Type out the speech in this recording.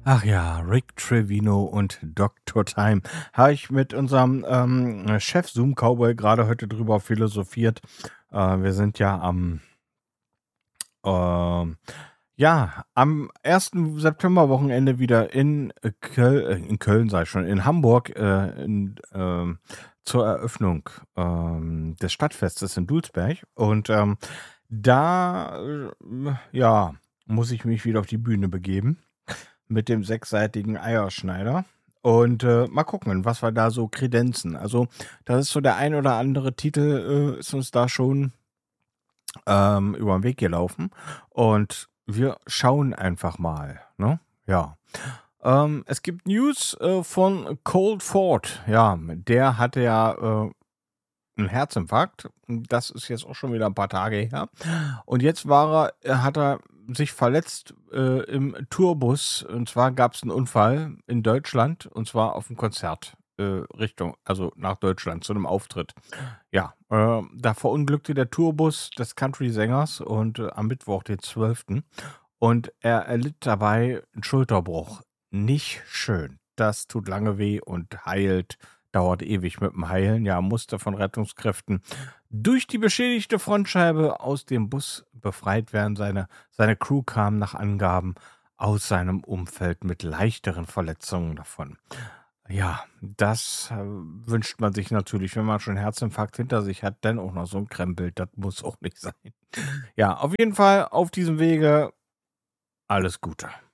Ach ja, Rick Trevino und Dr. Time. Habe ich mit unserem Chef Zoom Cowboy gerade heute drüber philosophiert. Wir sind ja ähm, am 1. September-Wochenende wieder in Köln, sei schon, in Hamburg zur Eröffnung des Stadtfestes in Dulsberg. Und da, ja, muss ich mich wieder auf die Bühne begeben mit dem sechsseitigen Eierschneider. Und mal gucken, was wir da so kredenzen. Also, das ist so der ein oder andere Titel, ist uns da schon über den Weg gelaufen. Und wir schauen einfach mal. Ne? Ja. Es gibt News von Cold Ford. Ja, der hatte ja 'n Herzinfarkt. Das ist jetzt auch schon wieder ein paar Tage her. Und jetzt hat er sich verletzt, im Tourbus. Und zwar gab es einen Unfall in Deutschland, und zwar auf auf'm Konzert, nach Deutschland zu einem Auftritt. Ja, da verunglückte der Tourbus des Country-Sängers und, am Mittwoch, den 12. Und er erlitt dabei 'n Schulterbruch. Nicht schön. Das tut lange weh und dauert ewig mit dem Heilen. Ja, musste von Rettungskräften durch die beschädigte Frontscheibe aus dem Bus befreit werden. Seine Crew kam nach Angaben aus seinem Umfeld mit leichteren Verletzungen davon. Ja, das wünscht man sich natürlich, wenn man schon 'n Herzinfarkt hinter sich hat, dann auch noch so ein Krempel. Das muss auch nicht sein. Ja, auf jeden Fall auf diesem Wege alles Gute.